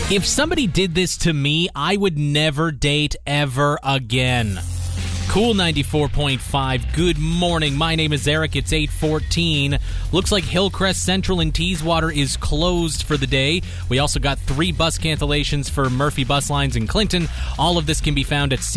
If somebody did this to me, I would never date ever again. Cool 94.5. Good morning. My name is Eric. It's 8:14. Looks like Hillcrest Central in Teeswater is closed for the day. We also got 3 bus cancellations for Murphy Bus Lines in Clinton. All of this can be found at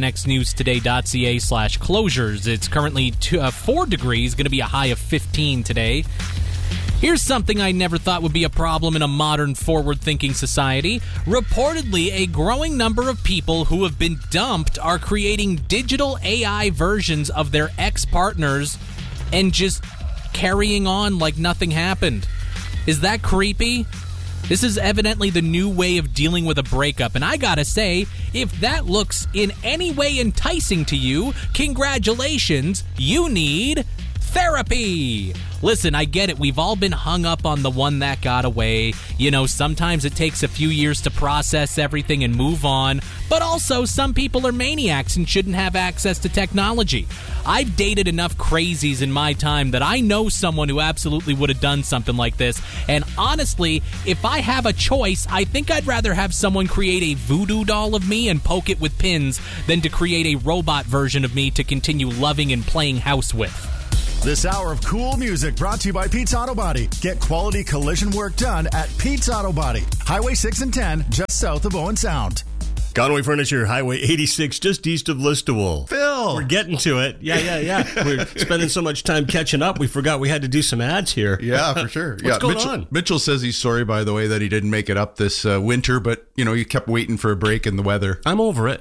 cknxnewstoday.ca/closures. It's currently 4 degrees, going to be a high of 15 today. Here's something I never thought would be a problem in a modern, forward-thinking society. Reportedly, a growing number of people who have been dumped are creating digital AI versions of their ex-partners and just carrying on like nothing happened. Is that creepy? This is evidently the new way of dealing with a breakup, and I gotta say, if that looks in any way enticing to you, congratulations, you need therapy. Listen, I get it. We've all been hung up on the one that got away. You know, sometimes it takes a few years to process everything and move on. But also, some people are maniacs and shouldn't have access to technology. I've dated enough crazies in my time that I know someone who absolutely would have done something like this. And honestly, if I have a choice, I think I'd rather have someone create a voodoo doll of me and poke it with pins than to create a robot version of me to continue loving and playing house with. This hour of cool music brought to you by Pete's Auto Body. Get quality collision work done at Pete's Auto Body. Highway 6 and 10, just south of Owen Sound. Conway Furniture, Highway 86, just east of Listowel. Phil! We're getting to it. Yeah. We're spending so much time catching up, we forgot we had to do some ads here. Yeah, for sure. What's going on? Mitchell says he's sorry, by the way, that he didn't make it up this winter, but, you know, you kept waiting for a break in the weather. I'm over it.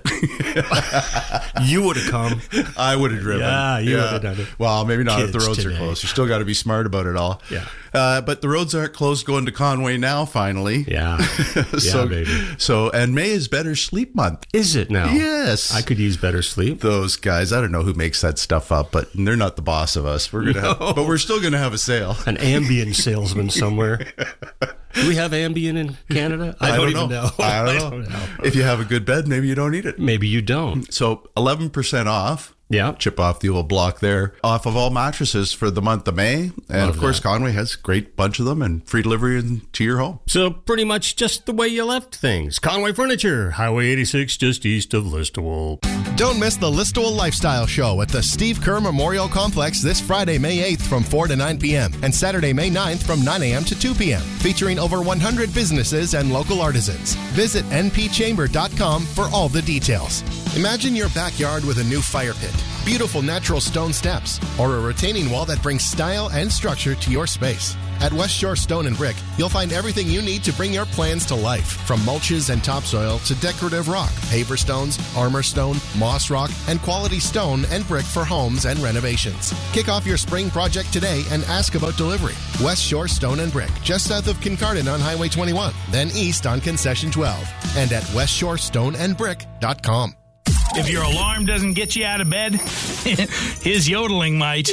You would have come. I would have driven. Yeah, you would have done it. Well, maybe not if Kids the roads today. are closed. You still got to be smart about it all. Yeah. But the roads aren't closed going to Conway now, finally. Yeah. Baby. So, and May is Better Sleep Month. Is it now? Yes. I could use better sleep. Those guys, I don't know who makes that stuff up, but they're not the boss of us. But we're still going to have a sale. An Ambien salesman somewhere. Do we have Ambien in Canada? I don't even know. I don't know. If you have a good bed, maybe you don't need it. Maybe you don't. So 11% off. Yeah. Chip off the old block there. Off of all mattresses for the month of May. And Love of course, that. Conway has a great bunch of them and free delivery to your home. So pretty much just the way you left things. Conway Furniture, Highway 86, just east of Listowel. Don't miss the Listowel Lifestyle Show at the Steve Kerr Memorial Complex this Friday, May 8th from 4 to 9 p.m. and Saturday, May 9th from 9 a.m. to 2 p.m. featuring over 100 businesses and local artisans. Visit npchamber.com for all the details. Imagine your backyard with a new fire pit, beautiful natural stone steps, or a retaining wall that brings style and structure to your space. At West Shore Stone and Brick, you'll find everything you need to bring your plans to life, from mulches and topsoil to decorative rock, paver stones, armor stone, moss rock, and quality stone and brick for homes and renovations. Kick off your spring project today and ask about delivery. West Shore Stone and Brick, just south of Kincardine on Highway 21, then east on Concession 12, and at westshorestoneandbrick.com. If your alarm doesn't get you out of bed, his yodeling might.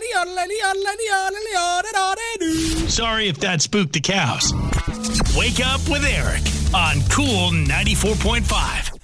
Sorry if that spooked the cows. Wake up with Eric on Cool 94.5.